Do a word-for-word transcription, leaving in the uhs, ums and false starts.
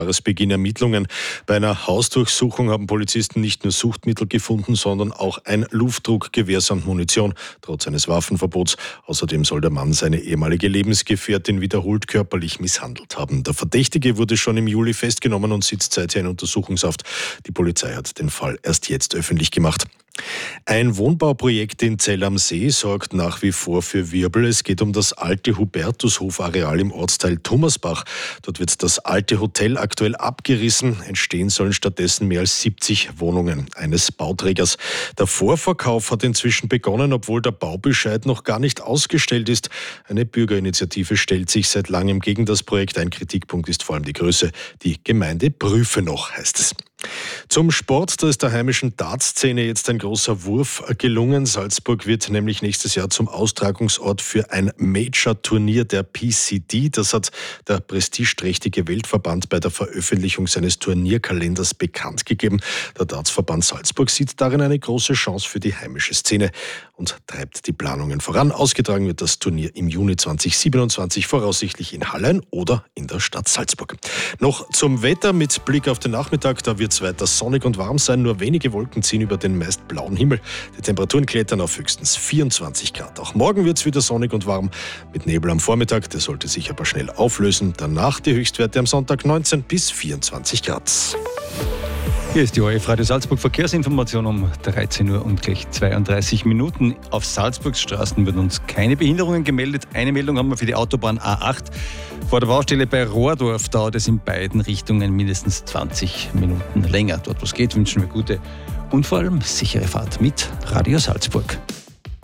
Beginn Ermittlungen. Bei einer Hausdurchsuchung haben Polizisten nicht nur Suchtmittel gefunden, sondern auch ein Luftdruckgewehr samt Munition, trotz eines Waffenverbots. Außerdem soll der Mann seine ehemalige Lebensgefährtin wiederholt körperlich misshandelt haben. Der Verdächtige wurde schon im Juli festgenommen und sitzt seither in Untersuchungshaft. Die Polizei hat den Fall erst jetzt öffentlich gemacht. Ein Wohnbauprojekt in Zell am See sorgt nach wie vor für Wirbel. Es geht um das alte Hubertushof-Areal im Ortsteil Thomasbach. Dort wird das alte Hotel aktuell abgerissen. Entstehen sollen stattdessen mehr als siebzig Wohnungen eines Bauträgers. Der Vorverkauf hat inzwischen begonnen, obwohl der Baubescheid noch gar nicht ausgestellt ist. Eine Bürgerinitiative stellt sich seit langem gegen das Projekt. Ein Kritikpunkt ist vor allem die Größe. Die Gemeinde prüfe noch, heißt es. Zum Sport, da ist der heimischen Dartszene jetzt ein großer Wurf gelungen. Salzburg wird nämlich nächstes Jahr zum Austragungsort für ein Major-Turnier der P C D. Das hat der prestigeträchtige Weltverband bei der Veröffentlichung seines Turnierkalenders bekannt gegeben. Der Dartsverband Salzburg sieht darin eine große Chance für die heimische Szene und treibt die Planungen voran. Ausgetragen wird das Turnier im Juni zweitausendsiebenundzwanzig, voraussichtlich in Hallein oder in der Stadt Salzburg. Noch zum Wetter mit Blick auf den Nachmittag, da wird es weiter sonnig und warm sein. Nur wenige Wolken ziehen über den meist blauen Himmel. Die Temperaturen klettern auf höchstens vierundzwanzig Grad. Auch morgen wird es wieder sonnig und warm mit Nebel am Vormittag. Der sollte sich aber schnell auflösen. Danach die Höchstwerte am Sonntag neunzehn bis vierundzwanzig Grad. Hier ist die O R F Radio Salzburg Verkehrsinformation um dreizehn Uhr und gleich zweiunddreißig Minuten. Auf Salzburgs Straßen werden uns keine Behinderungen gemeldet. Eine Meldung haben wir für die Autobahn A acht. Vor der Baustelle bei Rohrdorf dauert es in beiden Richtungen mindestens zwanzig Minuten länger. Dort, wo es geht, wünschen wir gute und vor allem sichere Fahrt mit Radio Salzburg.